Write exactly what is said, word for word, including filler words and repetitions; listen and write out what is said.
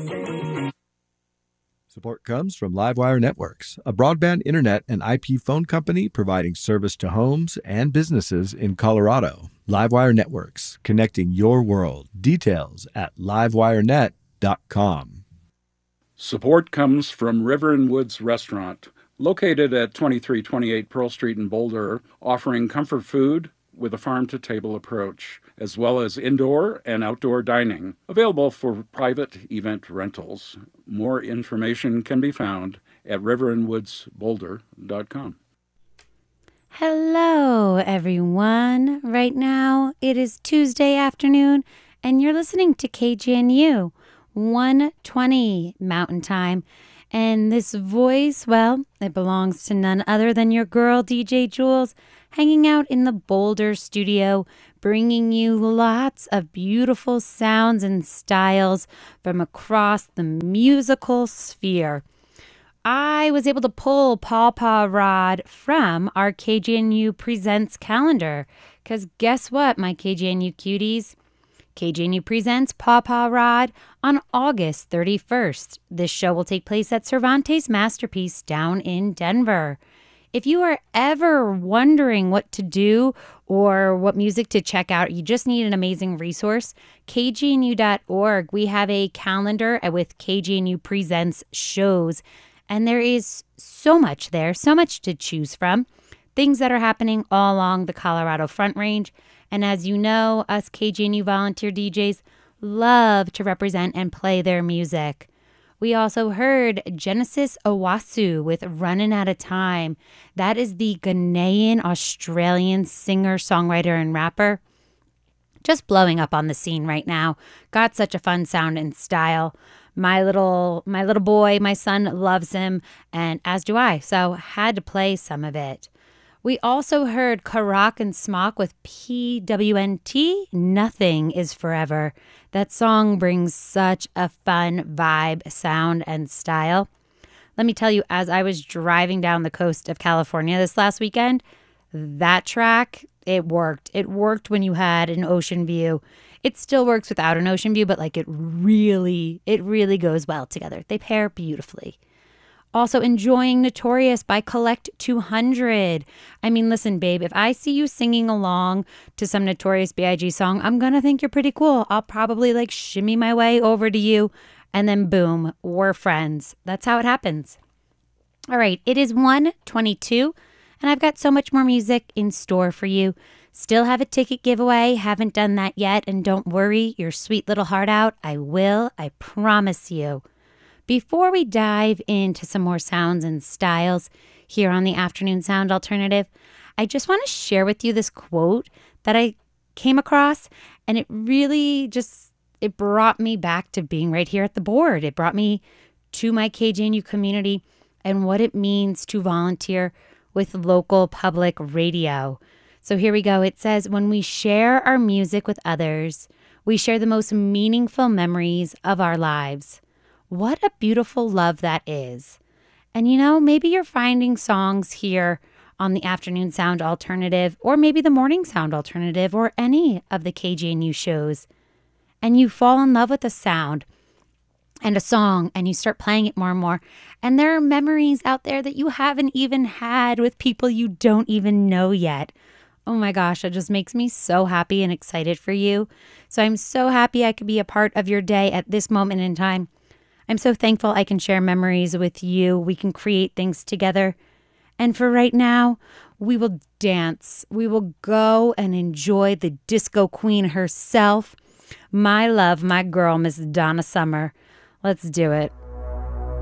Support comes from Livewire Networks, a broadband internet and I P phone company providing service to homes and businesses in Colorado. Livewire Networks, connecting your world. Details at livewirenet dot com. Support comes from River and Woods Restaurant, located at twenty-three twenty-eight Pearl Street in Boulder, offering comfort food with a farm-to-table approach, as well as indoor and outdoor dining, available for private event rentals. More information can be found at river and woods boulder dot com. Hello, everyone. Right now, it is Tuesday afternoon, and you're listening to K G N U, one twenty Mountain Time. And this voice, well, it belongs to none other than your girl, D J Jules, hanging out in the Boulder studio, bringing you lots of beautiful sounds and styles from across the musical sphere. I was able to pull Paw Paw Rod from our K G N U Presents calendar, because guess what, my K G N U cuties? K G N U presents Paw Paw Rod on August thirty-first. This show will take place at Cervantes Masterpiece down in Denver. If you are ever wondering what to do or what music to check out, you just need an amazing resource, K G N U dot org. We have a calendar with K G N U Presents shows, and there is so much there, so much to choose from. Things that are happening all along the Colorado Front Range. And as you know, us K G N U volunteer D Js love to represent and play their music. We also heard Genesis Owasu with Running Out of Time. That is the Ghanaian Australian singer, songwriter, and rapper. Just blowing up on the scene right now. Got such a fun sound and style. My little my little boy, my son, loves him, and as do I, so had to play some of it. We also heard Karak and Smock with P W N T, Nothing is Forever. That song brings such a fun vibe, sound, and style. Let me tell you, as I was driving down the coast of California this last weekend, that track, it worked. It worked when you had an ocean view. It still works without an ocean view, but like it really, it really goes well together. They pair beautifully. Also enjoying Notorious by Collect two hundred. I mean, listen, babe, if I see you singing along to some Notorious B I G song, I'm going to think you're pretty cool. I'll probably like shimmy my way over to you, and then boom, we're friends. That's how it happens. All right, it is one twenty-two, and I've got so much more music in store for you. Still have a ticket giveaway. Haven't done that yet, and don't worry your sweet little heart out. I will. I promise you. Before we dive into some more sounds and styles here on the Afternoon Sound Alternative, I just want to share with you this quote that I came across, and it really just, it brought me back to being right here at the board. It brought me to my K G N U community and what it means to volunteer with local public radio. So here we go. It says, when we share our music with others, we share the most meaningful memories of our lives. What a beautiful love that is. And you know, maybe you're finding songs here on the Afternoon Sound Alternative, or maybe the Morning Sound Alternative, or any of the K G N U shows, and you fall in love with a sound and a song, and you start playing it more and more. And there are memories out there that you haven't even had with people you don't even know yet. Oh my gosh, it just makes me so happy and excited for you. So I'm so happy I could be a part of your day at this moment in time. I'm so thankful I can share memories with you. We can create things together. And for right now, we will dance. We will go and enjoy the disco queen herself. My love, my girl, Miss Donna Summer. Let's do it.